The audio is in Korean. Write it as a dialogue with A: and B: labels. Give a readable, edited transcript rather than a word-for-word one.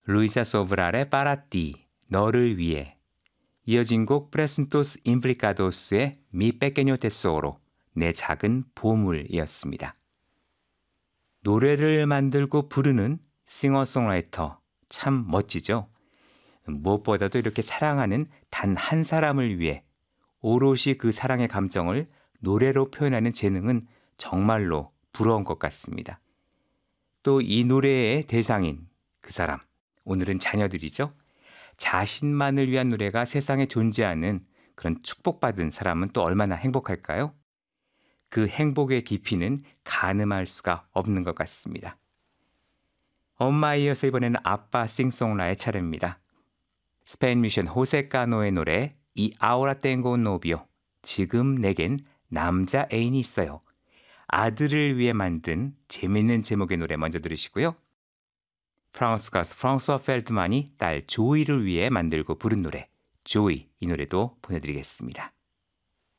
A: 루이사 소브랄의 파라띠, 너를 위해. 이어진 곡 프레슨토스 임플리카도스의 미 빼케뇨 테소로, 내 작은 보물이었습니다. 노래를 만들고 부르는 싱어송라이터 참 멋지죠? 무엇보다도 이렇게 사랑하는 단 한 사람을 위해 오롯이 그 사랑의 감정을 노래로 표현하는 재능은 정말로 부러운 것 같습니다. 또 이 노래의 대상인 그 사람, 오늘은 자녀들이죠. 자신만을 위한 노래가 세상에 존재하는 그런 축복받은 사람은 또 얼마나 행복할까요? 그 행복의 깊이는 가늠할 수가 없는 것 같습니다. 엄마에 이어서 이번에는 아빠 싱송라의 차례입니다. 스페인 뮤지션 호세 카노의 노래 이 아우라 땡고 노비오, 지금 내겐 남자 애인이 있어요. 아들을 위해 만든 재밌는 제목의 노래 먼저 들으시고요. 프랑스 가수 프랑스와 펠드만이 딸 조이를 위해 만들고 부른 노래 조이, 이 노래도 보내드리겠습니다.